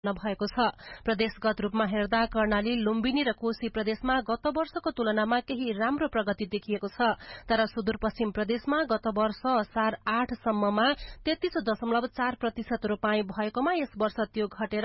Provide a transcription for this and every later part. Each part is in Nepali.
भएको छ। प्रदेशगत रूपमा हेर्दा कर्णाली, लुम्बिनी र कोशी प्रदेशमा गत वर्षको तुलनामा केही राम्रो प्रगति देखिएको छ, तर सुदूरपश्चिम प्रदेशमा गत वर्ष असार 8 सम्ममा 33.4% रोपाई भएकोमा यस वर्ष त्यो घटेर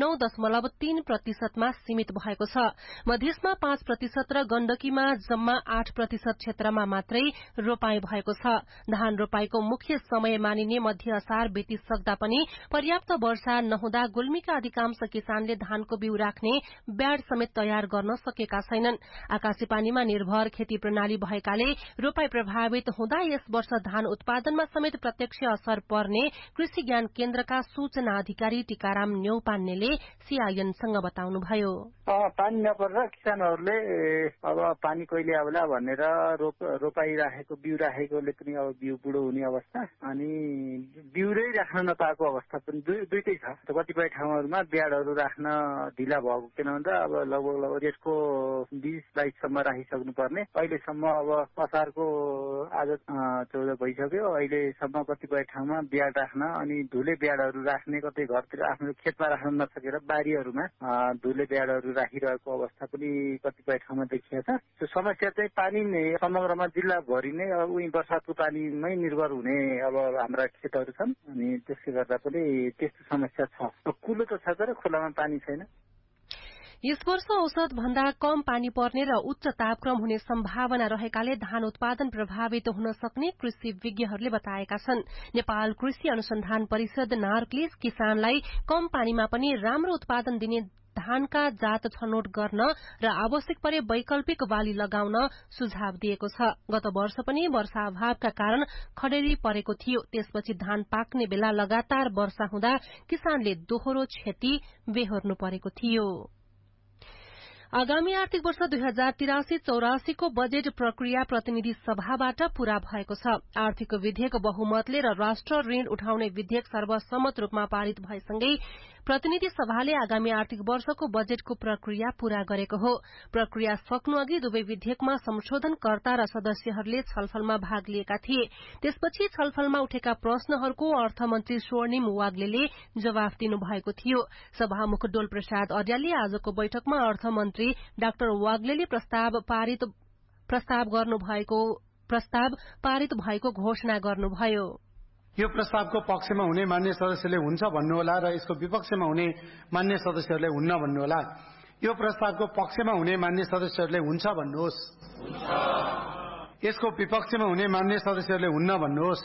9.3% मा सीमित भएको छ। मधेसमा 5% र गण्डकीमा जम्मा 8% क्षेत्रमा मात्रै रोपाई भएको छ। धान रोपाईको मुख्य समय मानिने मध्य असार बितिसक्दा पनि पर्याप्त वर्षा नहुँदा गुल्मीका अधिकांश किसानले धानको बिउ राख्ने ब्याड समेत तयार गर्न सकेका छैनन्। आकाशी पानीमा निर्भर खेती प्रणाली भएकाले रोपाई प्रभावित हुँदा यस वर्ष धान उत्पादनमा समेत प्रत्यक्ष असर पर्ने कृषि ज्ञान केन्द्रका सूचना अधिकारी टीकाराम न्यौपान्नेले सीआईएनसँग बताउनुभयो। पानी नपर्दा किसानहरूले अब पानी कहिले आउला भनेर रोपाई राखेको बिउ राखेकोले पनि अब बिउ बुढो हुने अवस्था अनि बिउरै राख्न नपाएको अवस्था पनि दुईटै छ। कतिपय ठाउँहरूमा ब्याडहरू राख्न ढिला भएको किन भन्दा अब लगभग त्यसको 20-22 राखिसक्नु पर्ने। अहिलेसम्म अब असारको आज 14 भइसक्यो। अहिलेसम्म कतिपय ठाउँमा ब्याड राख्न अनि धुले ब्याडहरू राख्ने कतै घरतिर आफ्नो खेतमा राख्न नसकेर बारीहरूमा धुले ब्याडहरू राखिरहेको अवस्था पनि कतिपय ठाउँमा देखिएको छ। त्यो समस्या चाहिँ पानी नै समग्रमा जिल्लाभरि नै अब बर्सातको पानीमै निर्भर हुने अब हाम्रा खेतहरू छन् अनि त्यसले गर्दा पनि त्यस्तो समस्या छ। कुलो त छ तर खोलामा पानी छैन। यस वर्ष औसत भन्दा कम पानी पर्ने र उच्च तापक्रम हुने सम्भावना रहेकाले धान उत्पादन प्रभावित हुन सक्ने कृषि विज्ञहरूले बताएका छन्। नेपाल कृषि अनुसन्धान परिषद नार्कले किसानलाई कम पानीमा पनि राम्रो उत्पादन दिने धानका जात छनौट गर्न र आवश्यक परे वैकल्पिक बाली लगाउन सुझाव दिएको छ। गत वर्ष पनि वर्षा अभावका कारण खडेरी परेको थियो। त्यसपछि धान पाक्ने बेला लगातार वर्षा हुँदा किसानले दोहोरो क्षति बेहोर्नु परेको थियो। आगामी आर्थिक वर्ष 2083-84 को बजेट प्रक्रिया प्रतिनिधि सभाबाट पूरा भएको छ। आर्थिक विधेयक बहुमतले र राष्ट्र ऋण उठाउने विधेयक सर्वसम्मत रूपमा पारित भएसँगै प्रतिनिधि सभाले आगामी आर्थिक वर्षको बजेटको प्रक्रिया पूरा गरेको हो। प्रक्रिया सक्नु अघि दुवै विधेयकमा संशोधनकर्ता र सदस्यहरूले छलफलमा भाग लिएका थिए। त्यसपछि छलफलमा उठेका प्रश्नहरूको अर्थमन्त्री स्वर्णिम वाग्लेले जवाफ दिनुभएको थियो। सभामुख डोल प्रसाद अर्यालले आजको बैठकमा अर्थमन्त्री डाक्टर वाग्लेले प्रस्ताव पारित भएको घोषणा गर्नुभयो। यो प्रस्तावको पक्षमा हुने मान्य सदस्यले हुन्छ भन्नुहोला र यसको विपक्षमा हुने मान्य सदस्यहरूले हुन्न भन्नुहोला। यो प्रस्तावको पक्षमा हुने मान्य सदस्यहरूले हुन्छ भन्नुहोस्। यसको विपक्षमा हुने मान्य सदस्यहरूले हुन्न भन्नुहोस्।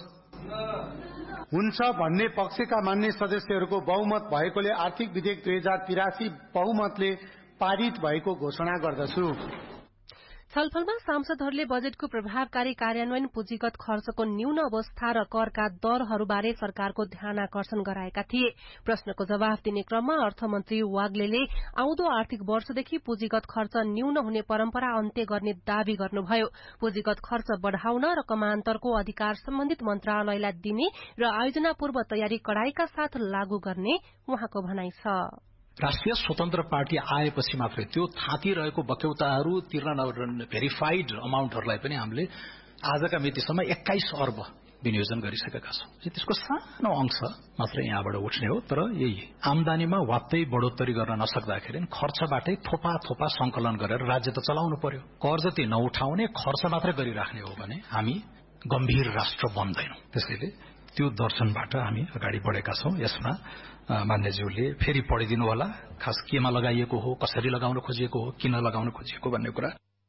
हुन्छ भन्ने पक्षका मान्य सदस्यहरूको बहुमत भएकोले आर्थिक विधेयक 2083 बहुमतले पारित भएको घोषणा गर्दछु। छलफलमा सांसदहरूले बजेटको प्रभावकारी कार्यान्वयन, पुँजीगत खर्चको न्यून अवस्था र करका दरहरूबारे सरकारको ध्यानाकर्षण गराएका थिए। प्रश्नको जवाफ दिने क्रममा अर्थमन्त्री वाग्लेले आउँदो आर्थिक वर्षदेखि पुँजीगत खर्च न्यून हुने परम्परा अन्त्य गर्ने दावी गर्नुभयो। पुँजीगत खर्च बढ़ाउन र कमान्तरको अधिकार सम्बन्धित मन्त्रालयलाई दिने र आयोजना पूर्व तयारी कडाईका साथ लागू गर्ने उहाँको भनाइ छ। राष्ट्रिय स्वतन्त्र पार्टी आएपछि मात्रै त्यो थाती रहेको बक्यौताहरू तिर्न भेरिफाइड अमाउन्टहरूलाई पनि हामीले आजका मितिसम्म 21 अर्ब विनियोजन गरिसकेका छौं। त्यसको सानो अंश मात्र यहाँबाट उठ्ने हो। तर यही आमदानीमा वात्तै बढोत्तरी गर्न नसक्दाखेरि खर्चबाटै थोपा थोपा संकलन गरेर राज्य त चलाउनु पर्यो। कर जति नउठाउने खर्च मात्रै गरिराख्ने हो भने हामी गम्भीर राष्ट्र बन्दैनौं। त्यसैले त्यो दर्शनबाट हामी अगाडि बढेका छौं। यसमा मान्यज्यूले फेरि पढिदिनु होला, खास केमा लगाइएको हो, कसरी लगाउन खोजिएको हो, किन लगाउन खोजिएको भन्ने कुरा।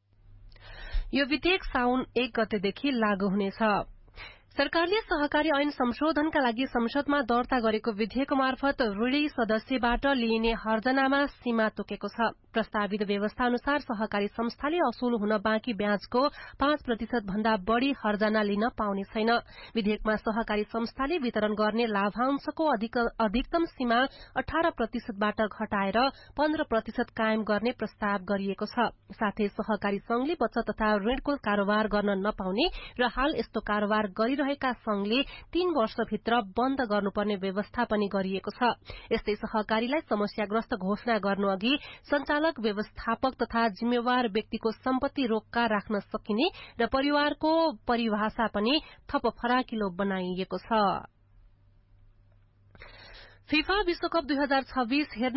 यो विधेयक साउन 1 गतेदेखि लागू हुनेछ। सरकारले सहकारी ऐन संशोधनका लागि संसदमा दर्ता गरेको विधेयक मार्फत ऋणी सदस्यबाट लिइने हर्जनामा सीमा तोकेको छ। प्रस्तावित व्यवस्था अनुसार सहकारी संस्थाले असुल हुन बाँकी ब्याजको 5% भन्दा बढ़ी हर्जना लिन पाउने छैन। विधेयकमा सहकारी संस्थाले वितरण गर्ने लाभांशको अधिकतम सीमा 18% बाट घटाएर 15% कायम गर्ने प्रस्ताव गरिएको छ। साथै सहकारी संघले बचत तथा ऋणको कारोबार गर्न नपाउने र हाल यस्तो कारोबार गरिरहेका संघले 3 वर्षभित्र बन्द गर्नुपर्ने व्यवस्था पनि गरिएको छ। यस्तै सहकारीलाई समस्याग्रस्त घोषणा गर्नु अघि संचालक व्यवस्थापक तथा जिम्मेवार व्यक्तिको सम्पत्ति रोक्का राख्न सकिने र परिवारको परिभाषा पनि थप फराकिलो बनाइएको छ। फिफा विश्वकप 2026 हेर्न